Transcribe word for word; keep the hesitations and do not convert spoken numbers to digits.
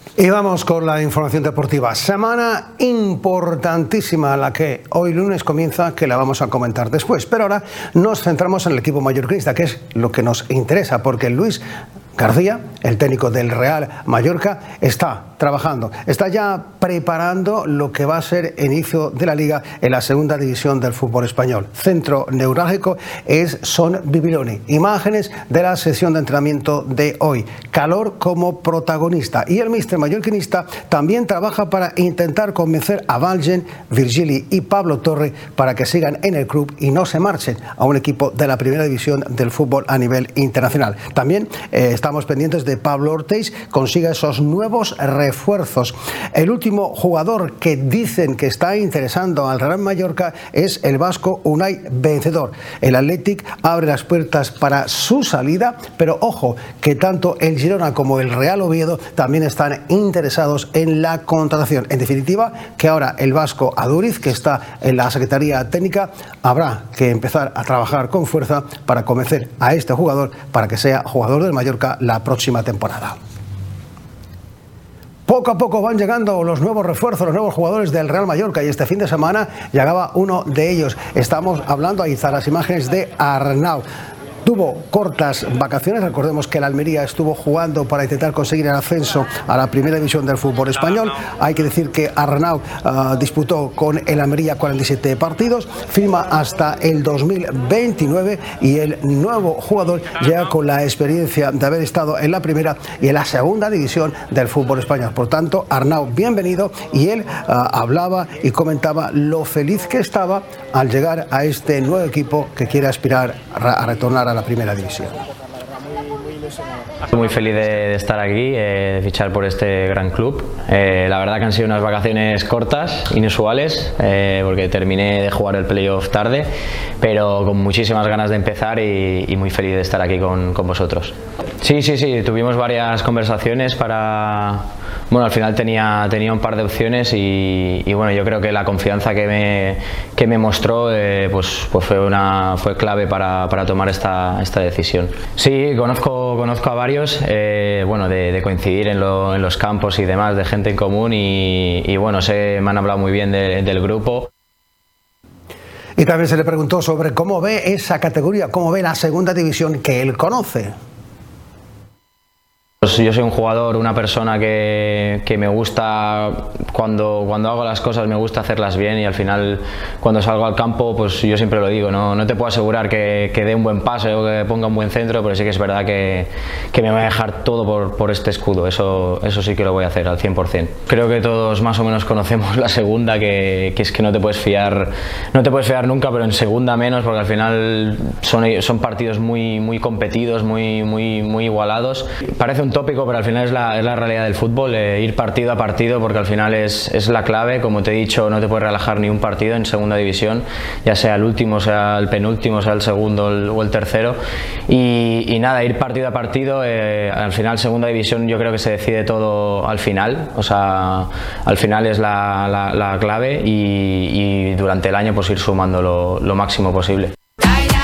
Y vamos con la información deportiva. Semana importantísima la que hoy lunes comienza, que la vamos a comentar después. Pero ahora nos centramos en el equipo mallorquinista, que es lo que nos interesa, porque Luis García, el técnico del Real Mallorca, está trabajando, está ya preparando lo que va a ser el inicio de la Liga en la segunda división del fútbol español. Centro neurálgico es Son Bibiloni. Imágenes de la sesión de entrenamiento de hoy. Calor como protagonista. Y el míster mallorquinista también trabaja para intentar convencer a Valgen, Virgili y Pablo Torre para que sigan en el club y no se marchen a un equipo de la primera división del fútbol a nivel internacional. También eh, estamos pendientes de Pablo Ortiz, consiga esos nuevos refuerzos. El último jugador que dicen que está interesando al Real Mallorca es el vasco Unai Vencedor. El Athletic abre las puertas para su salida, pero ojo, que tanto el Girona como el Real Oviedo también están interesados en la contratación. En definitiva, que ahora el vasco Aduriz, que está en la Secretaría Técnica, habrá que empezar a trabajar con fuerza para convencer a este jugador para que sea jugador del Mallorca la próxima temporada. Poco a poco van llegando los nuevos refuerzos, los nuevos jugadores del Real Mallorca, y este fin de semana llegaba uno de ellos. Estamos hablando, ahí están las imágenes de Arnau. Tuvo cortas vacaciones, recordemos que el Almería estuvo jugando para intentar conseguir el ascenso a la primera división del fútbol español. Hay que decir que Arnau uh, disputó con el Almería cuarenta y siete partidos, firma hasta el dos mil veintinueve y el nuevo jugador llega con la experiencia de haber estado en la primera y en la segunda división del fútbol español. Por tanto, Arnau, bienvenido, y él uh, hablaba y comentaba lo feliz que estaba al llegar a este nuevo equipo que quiere aspirar a retornar a la primera división. Estoy muy feliz de, de estar aquí, eh, de fichar por este gran club. Eh, la verdad que han sido unas vacaciones cortas, inusuales, eh, porque terminé de jugar el playoff tarde, pero con muchísimas ganas de empezar y, y muy feliz de estar aquí con, con vosotros. Sí, sí, sí, tuvimos varias conversaciones para... Bueno, al final tenía, tenía un par de opciones y, y bueno, yo creo que la confianza que me, que me mostró eh, pues, pues fue, una, fue clave para, para tomar esta, esta decisión. Sí, conozco, conozco a varios, eh, bueno, de, de coincidir en, lo, en los campos y demás, de gente en común, y, y bueno, sé, me han hablado muy bien de, del grupo. Y también se le preguntó sobre cómo ve esa categoría, cómo ve la segunda división que él conoce. Pues yo soy un jugador, una persona que, que me gusta, cuando, cuando hago las cosas me gusta hacerlas bien, y al final cuando salgo al campo, pues yo siempre lo digo, no, no te puedo asegurar que, que dé un buen pase o que ponga un buen centro, pero sí que es verdad que, que me voy a dejar todo por, por este escudo, eso, eso sí que lo voy a hacer al cien por cien. Creo que todos más o menos conocemos la segunda, que, que es que no te puedes fiar, no te puedes fiar nunca, pero en segunda menos, porque al final son, son partidos muy, muy competidos, muy, muy, muy igualados. Parece un tópico, pero al final es la, es la realidad del fútbol, eh, ir partido a partido, porque al final es, es la clave. Como te he dicho, no te puedes relajar ni un partido en segunda división, ya sea el último, sea el penúltimo, sea el segundo el, o el tercero, y, y nada, ir partido a partido. Eh, al final segunda división yo creo que se decide todo al final, o sea, al final es la, la, la clave, y, y durante el año pues ir sumando lo, lo máximo posible.